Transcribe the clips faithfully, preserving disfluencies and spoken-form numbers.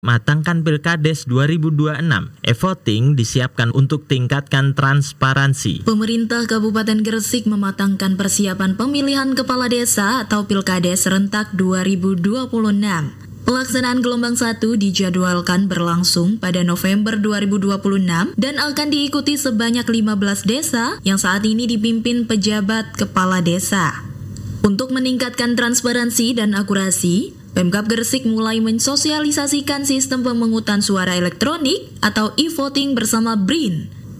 Matangkan Pilkades dua ribu dua puluh enam, e-voting disiapkan untuk tingkatkan transparansi. Pemerintah Kabupaten Gresik mematangkan persiapan pemilihan kepala desa atau Pilkades serentak dua ribu dua puluh enam. Pelaksanaan gelombang satu dijadwalkan berlangsung pada November dua ribu dua puluh enam dan akan diikuti sebanyak lima belas desa yang saat ini dipimpin pejabat kepala desa. Untuk meningkatkan transparansi dan akurasi, Pemkab Gresik mulai mensosialisasikan sistem pemungutan suara elektronik atau e-voting bersama B R I N.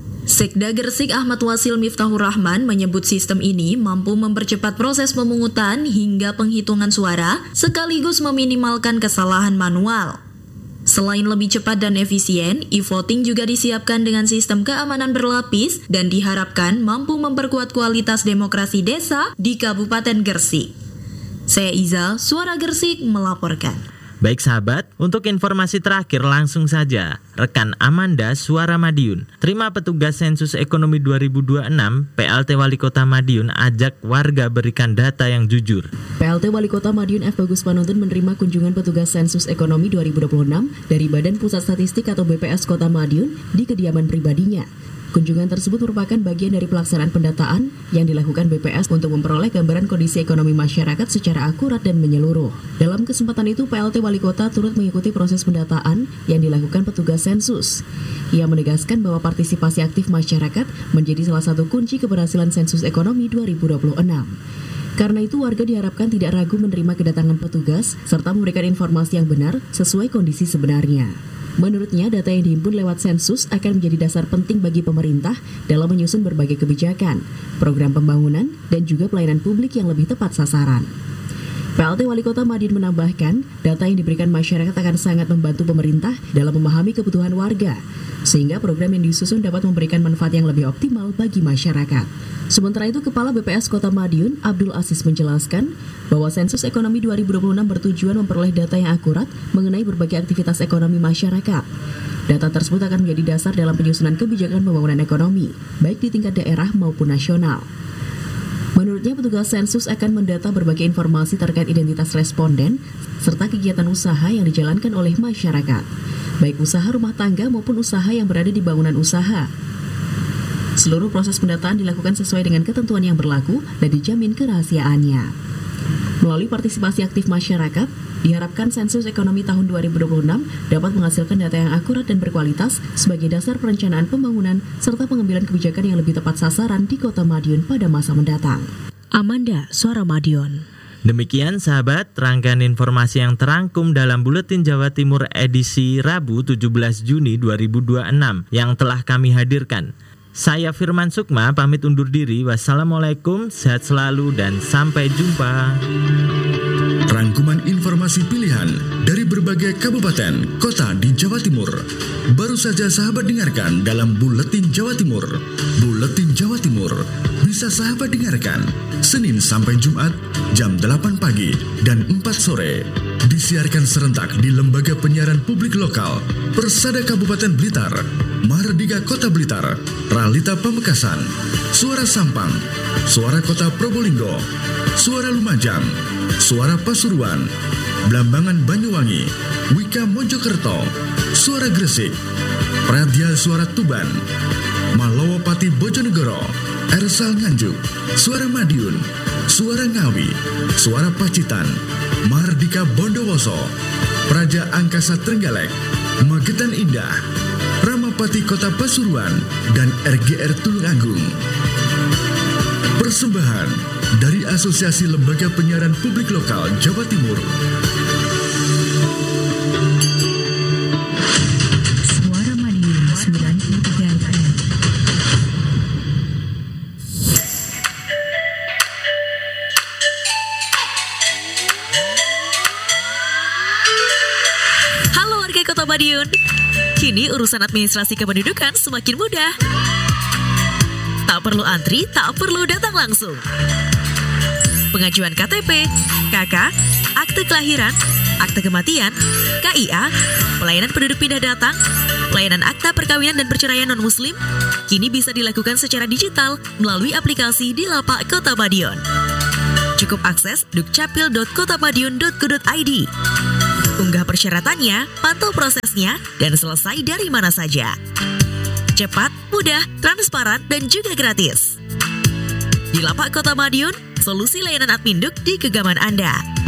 Sekda Gresik Ahmad Wasil Miftahur Rahman menyebut sistem ini mampu mempercepat proses pemungutan hingga penghitungan suara sekaligus meminimalkan kesalahan manual. Selain lebih cepat dan efisien, e-voting juga disiapkan dengan sistem keamanan berlapis dan diharapkan mampu memperkuat kualitas demokrasi desa di Kabupaten Gresik. Saya Iza, Suara Gresik melaporkan. Baik sahabat, untuk informasi terakhir langsung saja. Rekan Amanda, Suara Madiun. Terima petugas Sensus Ekonomi dua ribu dua puluh enam, P L T Wali Kota Madiun ajak warga berikan data yang jujur. P L T Wali Kota Madiun F. Bagus Panuntun menerima kunjungan petugas Sensus Ekonomi dua ribu dua puluh enam dari Badan Pusat Statistik atau B P S Kota Madiun di kediaman pribadinya. Kunjungan tersebut merupakan bagian dari pelaksanaan pendataan yang dilakukan B P S untuk memperoleh gambaran kondisi ekonomi masyarakat secara akurat dan menyeluruh. Dalam kesempatan itu, P L T Wali Kota turut mengikuti proses pendataan yang dilakukan petugas sensus. Ia menegaskan bahwa partisipasi aktif masyarakat menjadi salah satu kunci keberhasilan Sensus Ekonomi dua ribu dua puluh enam. Karena itu, warga diharapkan tidak ragu menerima kedatangan petugas serta memberikan informasi yang benar sesuai kondisi sebenarnya. Menurutnya, data yang dihimpun lewat sensus akan menjadi dasar penting bagi pemerintah dalam menyusun berbagai kebijakan, program pembangunan, dan juga pelayanan publik yang lebih tepat sasaran. P L T Wali Kota Madiun menambahkan, data yang diberikan masyarakat akan sangat membantu pemerintah dalam memahami kebutuhan warga, sehingga program yang disusun dapat memberikan manfaat yang lebih optimal bagi masyarakat. Sementara itu, Kepala B P S Kota Madiun, Abdul Aziz menjelaskan bahwa Sensus Ekonomi dua ribu dua puluh enam bertujuan memperoleh data yang akurat mengenai berbagai aktivitas ekonomi masyarakat. Data tersebut akan menjadi dasar dalam penyusunan kebijakan pembangunan ekonomi, baik di tingkat daerah maupun nasional. Menurutnya, petugas sensus akan mendata berbagai informasi terkait identitas responden serta kegiatan usaha yang dijalankan oleh masyarakat, baik usaha rumah tangga maupun usaha yang berada di bangunan usaha. Seluruh proses pendataan dilakukan sesuai dengan ketentuan yang berlaku dan dijamin kerahasiaannya. Melalui partisipasi aktif masyarakat, diharapkan Sensus Ekonomi tahun dua ribu dua puluh enam dapat menghasilkan data yang akurat dan berkualitas sebagai dasar perencanaan pembangunan serta pengambilan kebijakan yang lebih tepat sasaran di Kota Madiun pada masa mendatang. Amanda, Suara Madiun. Demikian sahabat, rangkaian informasi yang terangkum dalam Buletin Jawa Timur edisi Rabu tujuh belas Juni dua ribu dua puluh enam yang telah kami hadirkan. Saya Firman Sukma pamit undur diri. Wassalamualaikum, sehat selalu dan sampai jumpa. Rangkuman informasi pilihan dari berbagai kabupaten, kota di Jawa Timur baru saja sahabat dengarkan dalam Buletin Jawa Timur. Buletin Jawa Timur bisa sahabat dengarkan Senin sampai Jumat jam delapan pagi dan empat sore. Disiarkan serentak di Lembaga Penyiaran Publik Lokal Persada Kabupaten Blitar, Mahardika Kota Blitar, Ralita Pamekasan, Suara Sampang, Suara Kota Probolinggo, Suara Lumajang, Suara Pasuruan, Blambangan Banyuwangi, Wika Mojokerto, Suara Gresik, Pradya Suara Tuban, Malowopati Bojonegoro, Ersal Nganjuk, Suara Madiun, Suara Ngawi, Suara Pacitan, Mahardika Bondowoso, Praja Angkasa Trenggalek, Magetan Indah, Ramapati Kota Pasuruan, dan R G R Tulungagung. Persembahan dari Asosiasi Lembaga Penyiaran Publik Lokal Jawa Timur. Suara Madiun sembilan puluh tiga F M. Halo warga Kota Madiun. Kini urusan administrasi kependudukan semakin mudah. Tak perlu antri, tak perlu datang langsung. Pengajuan K T P, K K, akte kelahiran, akte kematian, K I A, pelayanan penduduk pindah datang, pelayanan akta perkawinan dan perceraian non-muslim, kini bisa dilakukan secara digital melalui aplikasi di Lapak Kota Madiun. Cukup akses dukcapil dot kotamadiun dot go dot i d. Unggah persyaratannya, pantau prosesnya, dan selesai dari mana saja. Cepat, mudah, transparan, dan juga gratis. Di Lapak Kota Madiun, solusi layanan Adminduk di genggaman Anda.